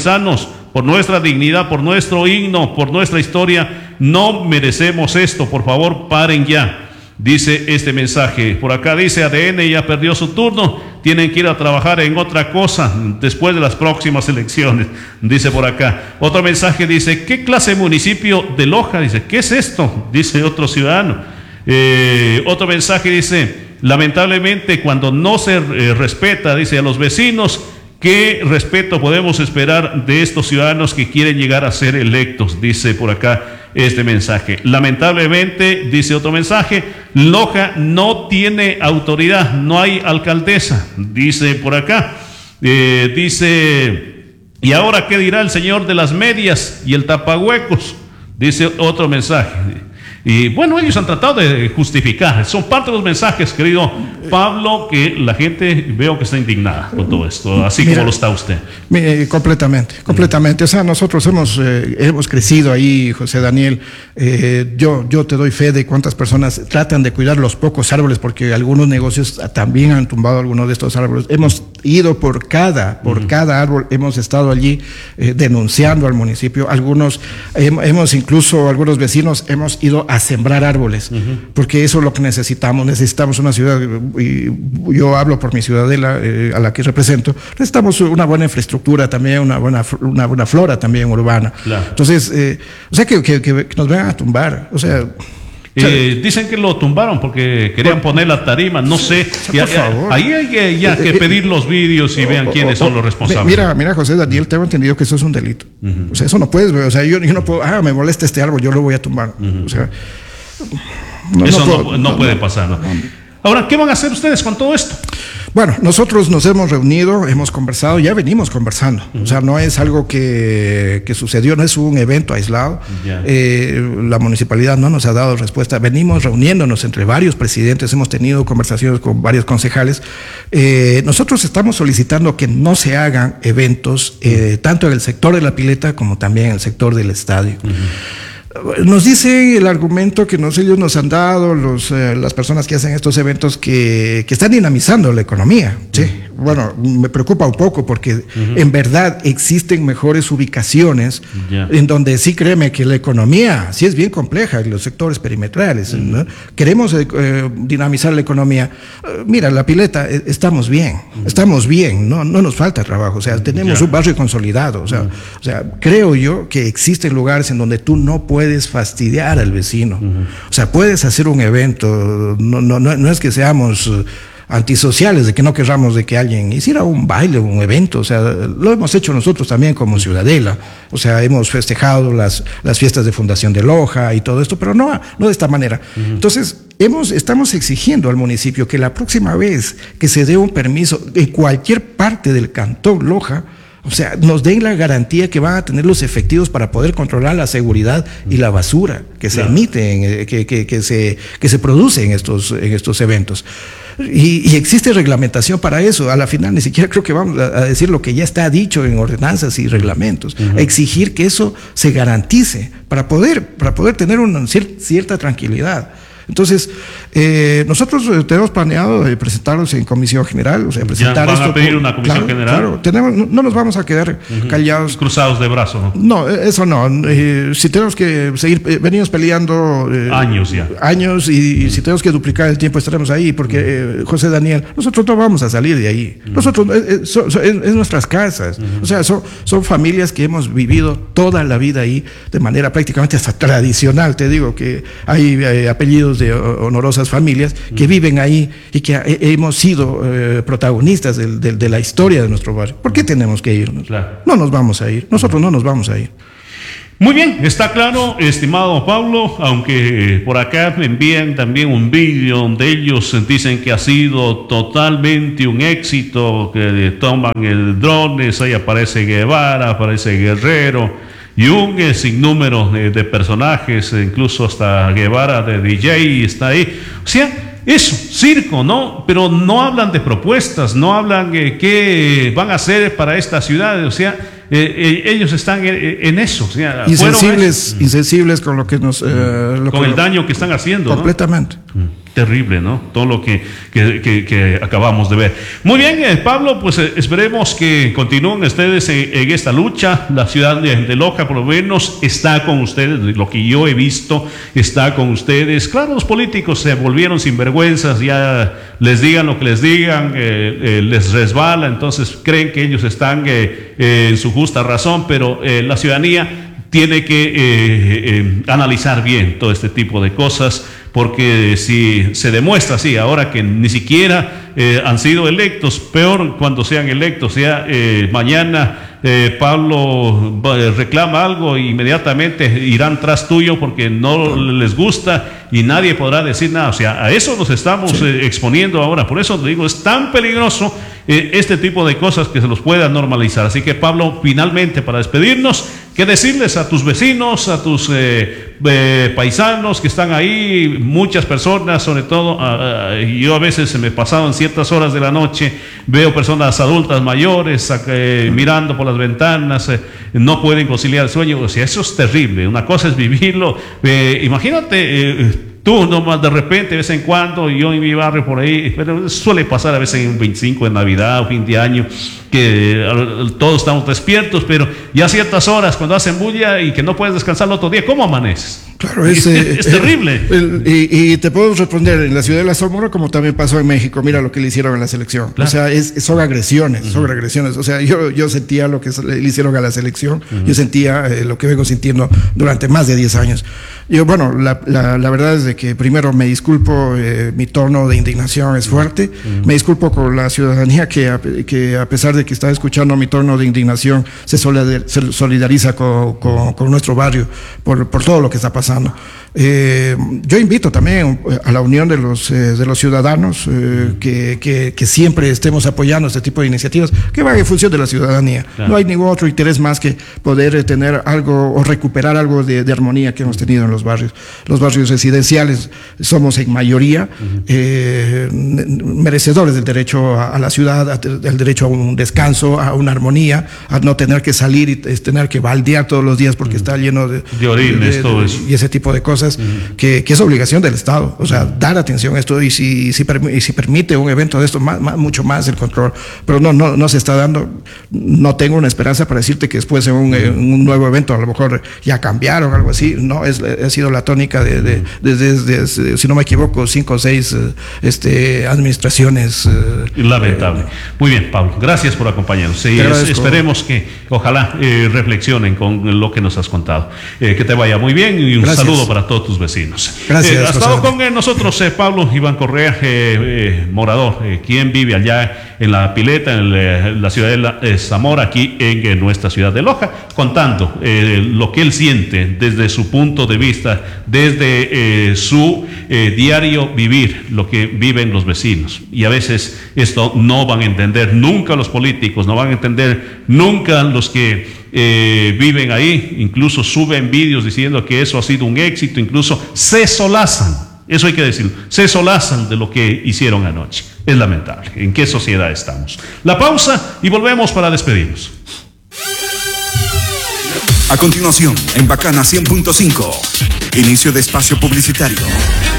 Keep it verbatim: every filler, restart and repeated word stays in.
sanos, por nuestra dignidad, por nuestro himno, por nuestra historia, no merecemos esto, por favor, paren ya. Dice este mensaje, por acá dice A D N ya perdió su turno, tienen que ir a trabajar en otra cosa después de las próximas elecciones, dice por acá. Otro mensaje dice, ¿qué clase de municipio de Loja? Dice, ¿qué es esto? Dice otro ciudadano. Eh, otro mensaje dice, lamentablemente cuando no se eh, respeta, dice, a los vecinos, ¿qué respeto podemos esperar de estos ciudadanos que quieren llegar a ser electos? Dice por acá este mensaje. Lamentablemente, dice otro mensaje, Loja no tiene autoridad, no hay alcaldesa, dice por acá. Eh, dice, ¿y ahora qué dirá el señor de las medias y el tapahuecos? Dice otro mensaje. Y bueno, ellos han tratado de justificar, son parte de los mensajes, querido Pablo, que la gente veo que está indignada con todo esto, así Mira, como lo está usted. Mire, completamente, completamente. O sea, nosotros hemos, eh, hemos crecido ahí, José Daniel. Eh, yo, yo te doy fe de cuántas personas tratan de cuidar los pocos árboles, porque algunos negocios también han tumbado algunos de estos árboles. Hemos ido por cada, por uh-huh. cada árbol, hemos estado allí eh, denunciando al municipio. Algunos, eh, hemos incluso, algunos vecinos, hemos ido a sembrar árboles, uh-huh. porque eso es lo que necesitamos. Necesitamos una ciudad, y yo hablo por mi ciudadela eh, a la que represento, necesitamos una buena infraestructura también, una buena, una buena flora también urbana. Claro. Entonces, eh, o sea, que, que, que nos vengan a tumbar, o sea... Eh, dicen que lo tumbaron porque querían por, poner la tarima, no sé. Por ya, favor. Ahí hay que, ya que pedir los vídeos y vean quiénes son los responsables. Mira, mira, José Daniel, tengo entendido que eso es un delito. Uh-huh. O sea, eso no puedes, o sea, yo, yo no puedo, ah, me molesta este árbol, yo lo voy a tumbar. Uh-huh. O sea, no, eso no, puedo, no, no puede pasar, ¿no? Ahora, ¿qué van a hacer ustedes con todo esto? Bueno, nosotros nos hemos reunido, hemos conversado, ya venimos conversando. Uh-huh. O sea, no es algo que, que sucedió, no es un evento aislado. Yeah. Eh, la municipalidad no nos ha dado respuesta. Venimos reuniéndonos entre varios presidentes, hemos tenido conversaciones con varios concejales. Eh, nosotros estamos solicitando que no se hagan eventos, eh, tanto en el sector de la pileta como también en el sector del estadio. Uh-huh. Nos dice el argumento que nos, ellos nos han dado, los, eh, las personas que hacen estos eventos, que, que están dinamizando la economía. ¿Sí? Uh-huh. Bueno, me preocupa un poco porque uh-huh. en verdad existen mejores ubicaciones yeah. en donde sí, créeme que la economía sí es bien compleja en los sectores perimetrales. Uh-huh. ¿no? Queremos eh, dinamizar la economía. Uh, mira, la pileta, eh, estamos bien, uh-huh. estamos bien, no, no nos falta trabajo. O sea, tenemos yeah. un barrio consolidado. O sea, uh-huh. o sea, creo yo que existen lugares en donde tú no puedes puedes fastidiar al vecino. Uh-huh. O sea, puedes hacer un evento, no, no, no, no es que seamos uh, antisociales, de que no querramos de que alguien hiciera un baile, un evento. O sea, lo hemos hecho nosotros también como ciudadela. O sea, hemos festejado las, las fiestas de Fundación de Loja y todo esto, pero no, no de esta manera. Uh-huh. Entonces, hemos, estamos exigiendo al municipio que la próxima vez que se dé un permiso en cualquier parte del cantón Loja, o sea, nos den la garantía que van a tener los efectivos para poder controlar la seguridad y la basura que se claro. emite, en, que, que, que, se, que se produce en estos, en estos eventos. Y, y existe reglamentación para eso. A la final ni siquiera creo que vamos a, a decir lo que ya está dicho en ordenanzas y reglamentos. Uh-huh. Exigir que eso se garantice para poder, para poder tener una cier- cierta tranquilidad. Entonces, eh, nosotros tenemos planeado eh, presentarnos en comisión general, o sea, presentar ya van esto. a pedir una comisión claro, general. Claro, tenemos, no, no nos vamos a quedar uh-huh. callados. Cruzados de brazos, ¿no? No, eso no. Eh, si tenemos que seguir, eh, venimos peleando. Eh, años ya. Años, y, y si tenemos que duplicar el tiempo, estaremos ahí, porque, eh, José Daniel, nosotros no vamos a salir de ahí. Uh-huh. Nosotros, eh, eh, so, so, es, es nuestras casas. Uh-huh. O sea, son, son familias que hemos vivido toda la vida ahí, de manera prácticamente hasta tradicional. Te digo que hay eh, apellidos de honorosas familias que viven ahí y que eh, hemos sido eh, protagonistas de, de, de la historia de nuestro barrio. ¿Por qué tenemos que irnos? Claro. No nos vamos a ir, nosotros no nos vamos a ir. Muy bien, está claro, estimado Pablo, aunque por acá me envían también un vídeo donde ellos dicen que ha sido totalmente un éxito, que toman el drones, ahí aparece Guevara, aparece Guerrero, y un eh, sinnúmero de, de personajes, incluso hasta Guevara de D J está ahí. O sea, eso, circo, ¿no? Pero no hablan de propuestas, no hablan de eh, qué van a hacer para esta ciudad. O sea, eh, eh, ellos están en, en eso. O sea, insensibles, insensibles con lo que nos... Eh, lo con que el lo, daño que están haciendo, completamente. ¿no? Terrible, ¿no? Todo lo que, que, que, que acabamos de ver. Muy bien, eh, Pablo, pues eh, esperemos que continúen ustedes en, en esta lucha. La ciudad de, de Loja, por lo menos, está con ustedes. Lo que yo he visto está con ustedes. Claro, los políticos se volvieron sinvergüenzas, ya les digan lo que les digan, eh, eh, les resbala, entonces creen que ellos están eh, eh, en su justa razón, pero eh, la ciudadanía tiene que eh, eh, analizar bien todo este tipo de cosas, porque si se demuestra así, ahora que ni siquiera eh, han sido electos, peor cuando sean electos, sea eh, mañana eh, Pablo reclama algo, inmediatamente irán tras tuyo porque no les gusta y nadie podrá decir nada. O sea, a eso nos estamos sí. eh, exponiendo ahora. Por eso digo, es tan peligroso eh, este tipo de cosas que se los pueda normalizar. Así que, Pablo, finalmente, para despedirnos, ¿qué decirles a tus vecinos, a tus eh, eh, paisanos que están ahí? Muchas personas, sobre todo, uh, uh, yo a veces se me pasaban ciertas horas de la noche, veo personas adultas mayores eh, mirando por las ventanas, eh, no pueden conciliar el sueño. O sea, eso es terrible. Una cosa es vivirlo. Eh, imagínate, eh, tú nomás de repente, de vez en cuando, yo en mi barrio por ahí, pero suele pasar a veces en veinticinco de Navidad o fin de año, que todos estamos despiertos, pero ya a ciertas horas, cuando hacen bulla y que no puedes descansar el otro día, ¿cómo amaneces? Claro, es, eh, es terrible. El, el, y, y te puedo responder, en la ciudad de La Sonora, como también pasó en México, mira lo que le hicieron a la selección. Claro. O sea, es, son agresiones, uh-huh. son agresiones. O sea, yo, yo sentía lo que le hicieron a la selección, uh-huh. yo sentía eh, lo que vengo sintiendo durante más de diez años. Yo, bueno, la, la, la verdad es de que primero me disculpo, eh, mi tono de indignación es fuerte, uh-huh. me disculpo con la ciudadanía que a, que a pesar de que está escuchando mi tono de indignación, se solidariza con, con, con nuestro barrio por, por todo lo que está pasando. Eh, yo invito también a la unión de los, eh, de los ciudadanos eh, que, que, que siempre estemos apoyando este tipo de iniciativas que van en función de la ciudadanía. Claro. No hay ningún otro interés más que poder tener algo o recuperar algo de, de armonía que hemos tenido en los barrios. Los barrios residenciales somos en mayoría eh, merecedores del derecho a, a la ciudad, del derecho a un descanso, a una armonía, a no tener que salir y tener que baldear todos los días porque está lleno de, de orines, de, todo eso. Y ese tipo de cosas. Uh-huh. que, que es obligación del Estado, o sea, uh-huh. dar atención a esto y si, si, y si permite un evento de esto, más, más, mucho más el control, pero no, no, no se está dando. No tengo una esperanza para decirte que después en un, uh-huh. en un nuevo evento a lo mejor ya cambiaron, algo así. No, es, ha sido la tónica de, de, de, de, de, de si no me equivoco, cinco o seis este, administraciones. Lamentable. Eh, Muy bien, Pablo, gracias por acompañarnos. Sí, es, esperemos que ojalá eh, reflexionen con lo que nos has contado. Eh, que te vaya muy bien y un gracias. Saludo para todos todos tus vecinos. Gracias. Eh, ha estado con eh, nosotros eh, Pablo Iván Correa, eh, eh, morador, eh, quien vive allá en La Pileta, en, la, en la ciudad de la, eh, Zamora, aquí en, en nuestra ciudad de Loja, contando eh, lo que él siente desde su punto de vista, desde eh, su eh, diario vivir, lo que viven los vecinos. Y a veces esto no van a entender nunca los políticos, no van a entender nunca los que Eh, viven ahí, incluso suben vídeos diciendo que eso ha sido un éxito, incluso se solazan, eso hay que decirlo, se solazan de lo que hicieron anoche. Es lamentable. ¿En qué sociedad estamos? La pausa y volvemos para despedirnos. A continuación, en Bacana cien punto cinco, inicio de espacio publicitario.